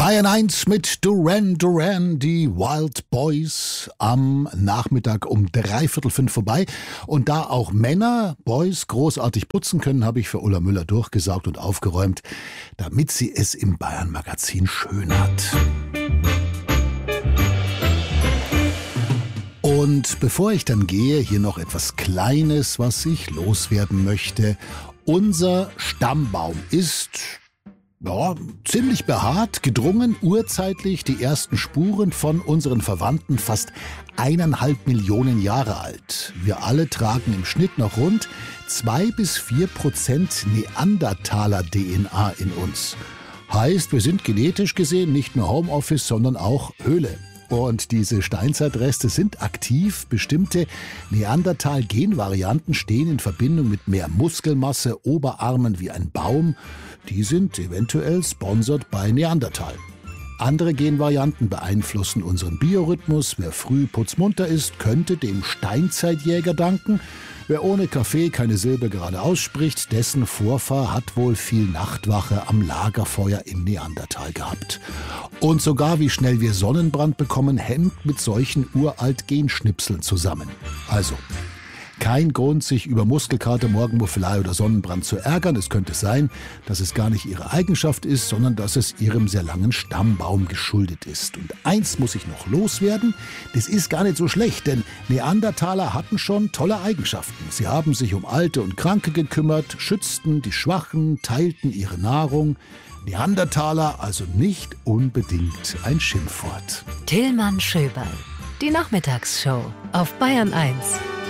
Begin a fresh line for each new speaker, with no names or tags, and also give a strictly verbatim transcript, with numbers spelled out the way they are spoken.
Bayern eins mit Duran Duran, die Wild Boys, am Nachmittag um dreiviertel fünf vorbei. Und da auch Männer, Boys, großartig putzen können, habe ich für Ulla Müller durchgesaugt und aufgeräumt, damit sie es im Bayern-Magazin schön hat. Und bevor ich dann gehe, hier noch etwas Kleines, was ich loswerden möchte. Unser Stammbaum ist... Ja, ziemlich behaart, gedrungen, urzeitlich die ersten Spuren von unseren Verwandten fast eineinhalb Millionen Jahre alt. Wir alle tragen im Schnitt noch rund zwei bis vier Prozent Neandertaler-D N A in uns. Heißt, wir sind genetisch gesehen nicht nur Homeoffice, sondern auch Höhle. Und diese Steinzeitreste sind aktiv. Bestimmte Neandertal-Genvarianten stehen in Verbindung mit mehr Muskelmasse, Oberarmen wie ein Baum. Die sind eventuell sponsored bei Neandertal. Andere Genvarianten beeinflussen unseren Biorhythmus. Wer früh putzmunter ist, könnte dem Steinzeitjäger danken. Wer ohne Kaffee keine Silbe gerade ausspricht, dessen Vorfahr hat wohl viel Nachtwache am Lagerfeuer in Neandertal gehabt. Und sogar wie schnell wir Sonnenbrand bekommen, hängt mit solchen uralt Genschnipseln zusammen. Also, kein Grund, sich über Muskelkater, Morgenmuffelei oder Sonnenbrand zu ärgern. Es könnte sein, dass es gar nicht ihre Eigenschaft ist, sondern dass es ihrem sehr langen Stammbaum geschuldet ist. Und eins muss ich noch loswerden, das ist gar nicht so schlecht, denn Neandertaler hatten schon tolle Eigenschaften. Sie haben sich um Alte und Kranke gekümmert, schützten die Schwachen, teilten ihre Nahrung. Neandertaler also nicht unbedingt ein Schimpfwort.
Tillmann Schöberl, die Nachmittagsshow auf Bayern eins.